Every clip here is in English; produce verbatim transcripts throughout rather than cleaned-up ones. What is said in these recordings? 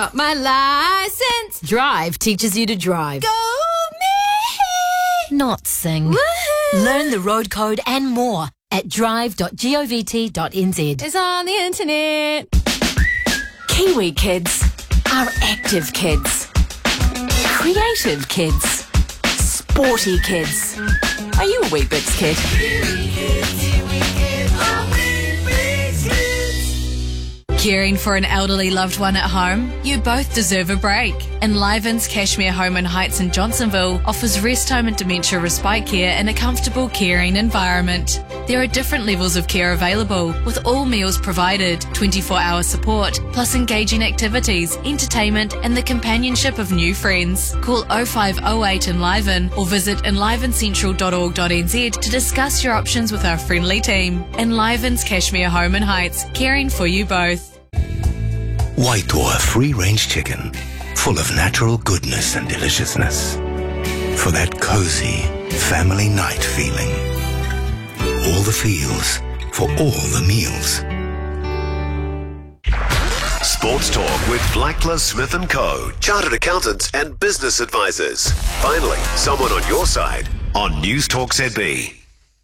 Got my license. Drive teaches you to drive. Go me. Not sing. Woohoo. Learn the road code and more at drive dot govt dot n z. It's on the internet. Kiwi kids are active kids, creative kids, sporty kids. Are you a Weet-Bix kid? Caring for an elderly loved one at home? You both deserve a break. Enliven's Cashmere Home and Heights in Johnsonville offers rest home and dementia respite care in a comfortable, caring environment. There are different levels of care available, with all meals provided, twenty-four hour support, plus engaging activities, entertainment, and the companionship of new friends. Call oh five oh eight Enliven or visit enliven central dot org dot n z to discuss your options with our friendly team. Enliven's Cashmere Home and Heights, caring for you both. Waitoa free-range chicken, full of natural goodness and deliciousness. For that cozy family night feeling. All the feels for all the meals. Sports Talk with Blackler Smith and Co. Chartered accountants and business advisors. Finally, someone on your side on News Talk Z B.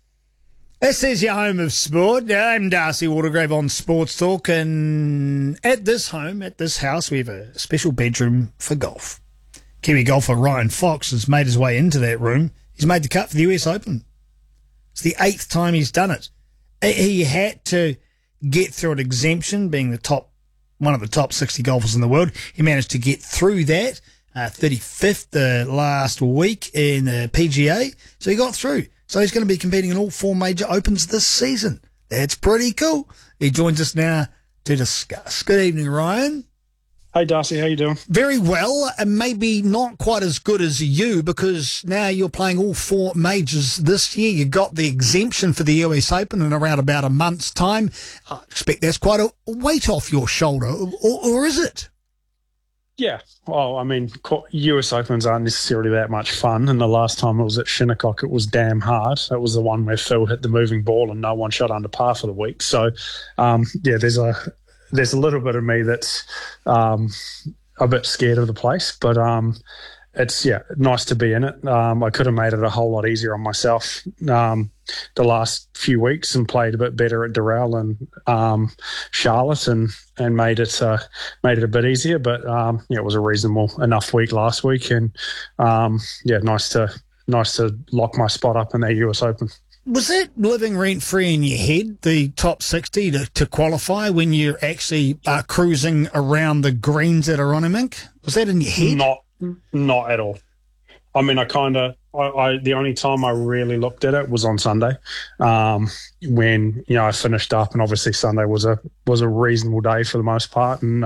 This is your home of sport. I'm Darcy Watergrave on Sports Talk, and at this home, at this house, we have a special bedroom for golf. Kiwi golfer Ryan Fox has made his way into that room. He's made the cut for the U S Open. It's the eighth time he's done it. He had to get through an exemption, being the top, one of the top sixty golfers in the world. He managed to get through that, uh, thirty-fifth uh, last week in the P G A, so he got through. So he's going to be competing in all four major Opens this season. That's pretty cool. He joins us now to discuss. Good evening, Ryan. Hey, Darcy. How you doing? Very well, and maybe not quite as good as you, because now you're playing all four majors this year. You got the exemption for the U S Open in around about a month's time. I expect that's quite a weight off your shoulder, or, or is it? Yeah. Well, I mean, U S Opens aren't necessarily that much fun. And the last time it was at Shinnecock, it was damn hard. That was the one where Phil hit the moving ball and no one shot under par for the week. So, um, yeah, there's a there's a little bit of me that's um, a bit scared of the place. But um, it's, yeah, nice to be in it. Um, I could have made it a whole lot easier on myself um, the last few weeks and played a bit better at Doral and um, Charlotte and and made it uh, made it a bit easier. But um, yeah, it was a reasonable enough week last week, and um, yeah, nice to nice to lock my spot up in that U S Open. Was that living rent free in your head, the top sixty to, to qualify when you're actually uh, cruising around the greens at Aronimink? Was that in your head? Not not at all. I mean, I kind of, I, I, the only time I really looked at it was on Sunday, um, when, you know, I finished up, and obviously Sunday was a was a reasonable day for the most part, and